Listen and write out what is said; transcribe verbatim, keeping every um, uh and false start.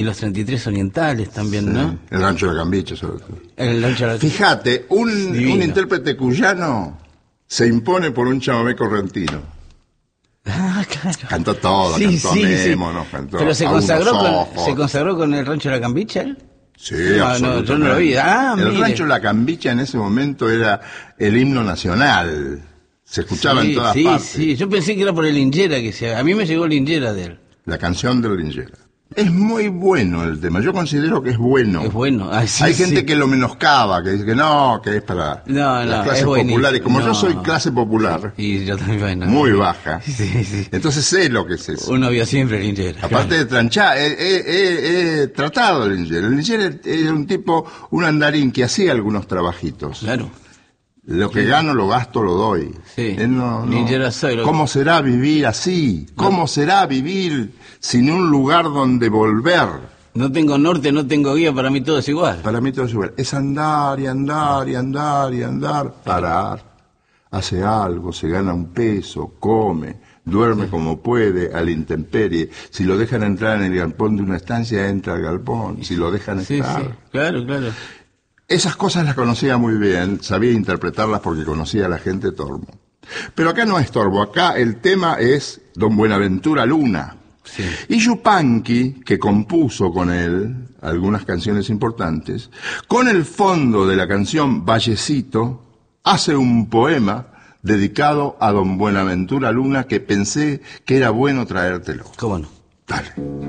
Y los treinta y tres orientales también, sí, ¿no? El Rancho de la Cambiche, sobre todo. El Rancho de la... Fíjate, un, un intérprete cuyano se impone por un chamamé correntino. Ah, claro. Cantó todo, sí, cantó sí, Nemo, sí. ¿no? Cantó Pero se consagró, con, ¿se consagró con el Rancho de la Cambicha él? Sí, no, absolutamente. No, yo no lo vi. Ah, el mire. Rancho de la Cambicha en ese momento era el himno nacional. Se escuchaba sí, en todas sí, partes. Sí, sí, yo pensé que era por el Lingera que se... A mí me llegó Lingera de él. La canción del Lingera. Es muy bueno el tema, yo considero que es bueno. Es bueno. Ay, sí, Hay gente sí. que lo menoscaba, que dice que no, que es para no, no, las clases populares. Como no. yo soy clase popular, y yo también, bueno, muy baja, sí, sí. entonces sé lo que es eso. Uno vio siempre el Lingera. Aparte claro. de tranchar, he, he, he, he tratado el Lingera. El Lingera era un tipo, un andarín que hacía algunos trabajitos. Claro. Lo que sí. gano, lo gasto, lo doy. Sí. Él no, no. Soy lo... ¿Cómo será vivir así? ¿Cómo no. será vivir sin un lugar donde volver? No tengo norte, no tengo guía, para mí todo es igual. Para mí todo es igual. Es andar y andar y andar y andar. Parar. Hace algo, se gana un peso, come, duerme sí. como puede, a la intemperie. Si lo dejan entrar en el galpón de una estancia, entra al galpón. Si lo dejan sí, estar. Sí. Claro, claro. Esas cosas las conocía muy bien, sabía interpretarlas porque conocía a la gente Tormo. Pero acá no es Tormo, acá el tema es Don Buenaventura Luna. Sí. Y Yupanqui, que compuso con él algunas canciones importantes, con el fondo de la canción Vallecito, hace un poema dedicado a Don Buenaventura Luna que pensé que era bueno traértelo. ¿Cómo no? Dale.